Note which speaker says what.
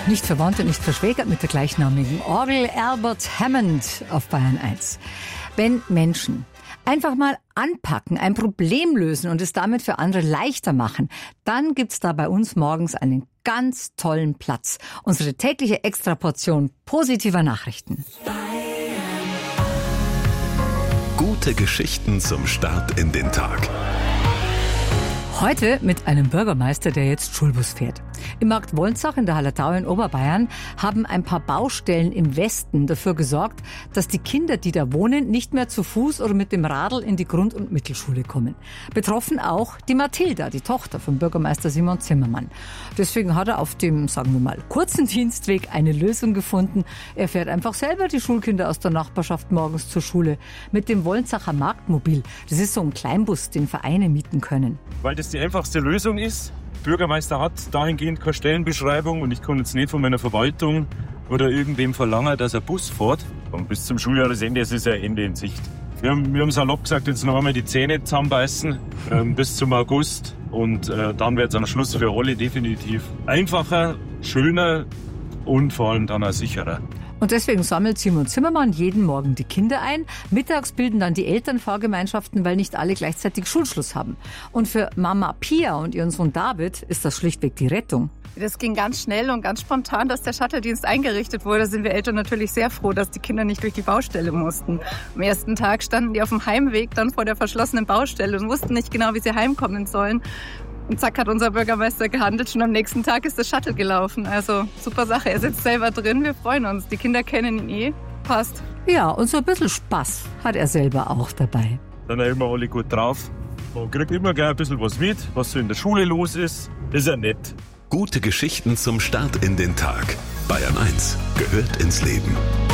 Speaker 1: Nicht verwandt und nicht verschwägert mit der gleichnamigen Orgel Albert Hammond auf Bayern 1. Wenn Menschen einfach mal anpacken, ein Problem lösen und es damit für andere leichter machen, dann gibt's da bei uns morgens einen ganz tollen Platz. Unsere tägliche Extraportion positiver Nachrichten.
Speaker 2: Gute Geschichten zum Start in den Tag.
Speaker 1: Heute mit einem Bürgermeister, der jetzt Schulbus fährt. Im Markt Wolnzach in der Hallertau in Oberbayern haben ein paar Baustellen im Westen dafür gesorgt, dass die Kinder, die da wohnen, nicht mehr zu Fuß oder mit dem Radl in die Grund- und Mittelschule kommen. Betroffen auch die Mathilda, die Tochter von Bürgermeister Simon Zimmermann. Deswegen hat er auf dem, sagen wir mal, kurzen Dienstweg eine Lösung gefunden. Er fährt einfach selber die Schulkinder aus der Nachbarschaft morgens zur Schule mit dem Wolnzacher Marktmobil. Das ist so ein Kleinbus, den Vereine mieten können.
Speaker 3: Weil das die einfachste Lösung ist. Der Bürgermeister hat dahingehend keine Stellenbeschreibung und ich kann jetzt nicht von meiner Verwaltung oder irgendwem verlangen, dass er Bus fährt. Und bis zum Schuljahresende ist ja Ende in Sicht. Wir haben salopp gesagt, jetzt noch einmal die Zähne zusammenbeißen bis zum August und dann wird es am Schluss für alle definitiv einfacher, schöner und vor allem dann auch sicherer.
Speaker 1: Und deswegen sammelt Simon Zimmermann jeden Morgen die Kinder ein. Mittags bilden dann die Eltern Fahrgemeinschaften, weil nicht alle gleichzeitig Schulschluss haben. Und für Mama Pia und ihren Sohn David ist das schlichtweg die Rettung.
Speaker 4: Das ging ganz schnell und ganz spontan, dass der Shuttle-Dienst eingerichtet wurde. Da sind wir Eltern natürlich sehr froh, dass die Kinder nicht durch die Baustelle mussten. Am ersten Tag standen die auf dem Heimweg dann vor der verschlossenen Baustelle und wussten nicht genau, wie sie heimkommen sollen. Und zack, hat unser Bürgermeister gehandelt. Schon am nächsten Tag ist das Shuttle gelaufen. Also super Sache. Er sitzt selber drin. Wir freuen uns. Die Kinder kennen ihn eh. Passt.
Speaker 1: Ja, und so ein bisschen Spaß hat er selber auch dabei.
Speaker 3: Dann sind immer alle gut drauf. Man kriegt immer gleich ein bisschen was mit, was so in der Schule los ist. Das ist ja nett.
Speaker 2: Gute Geschichten zum Start in den Tag. Bayern 1 gehört ins Leben.